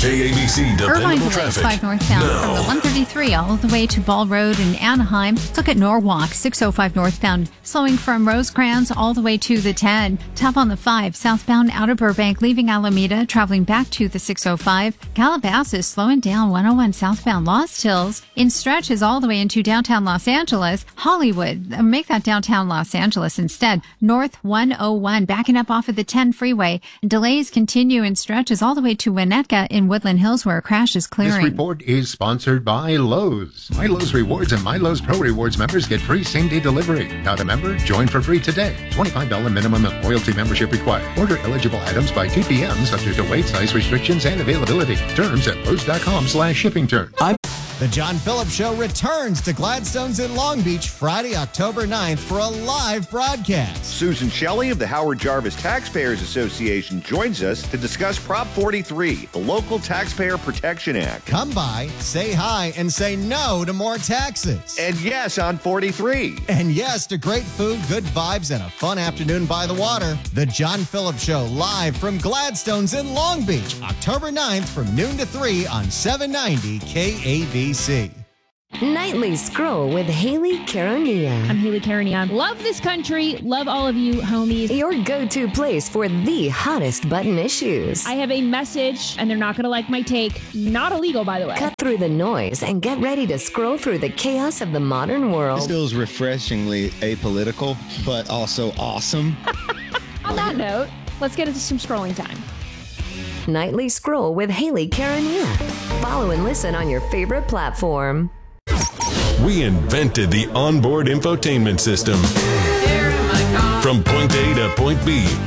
KABC Irvine dependable delays traffic. 5 northbound from the 133 all the way to Ball Road in Anaheim. Let's look at Norwalk, 605 northbound, slowing from Rosecrans all the way to the 10. Tough on the 5, southbound out of Burbank, leaving Alameda, traveling back to the 605. Calabasas slowing down 101 southbound Lost Hills. In stretches all the way into downtown Los Angeles. Hollywood, make that downtown Los Angeles instead. North 101, backing up off of the 10 freeway. Delays continue in stretches all the way to Winnetka in Woodland Hills, where a crash is clearing. This report is sponsored by Lowe's. My Lowe's Rewards and My Lowe's Pro Rewards members get free same-day delivery. Not a member? Join for free today. $25 minimum and loyalty membership required. Order eligible items by 2 p.m. subject to weight, size restrictions, and availability. Terms at Lowe's.com/shipping terms. The John Phillips Show returns to Gladstone's in Long Beach Friday, October 9th for a live broadcast. Susan Shelley of the Howard Jarvis Taxpayers Association joins us to discuss Prop 43, the Local Taxpayer Protection Act. Come by, say hi, and say no to more taxes. And yes on 43. And yes to great food, good vibes, and a fun afternoon by the water. The John Phillips Show live from Gladstone's in Long Beach, October 9th from noon to 3 on 790 KABC. Nightly Scroll with Haley Caronia. I'm Haley Caronia. Love this country. Love all of you, homies. Your go-to place for the hottest button issues. I have a message, and they're not going to like my take. Not illegal, by the way. Cut through the noise and get ready to scroll through the chaos of the modern world. This feels refreshingly apolitical, but also awesome. On that note, let's get into some scrolling time. Nightly Scroll with Haley Caronia. Follow and listen on your favorite platform. We invented the onboard infotainment system. From point A to point B,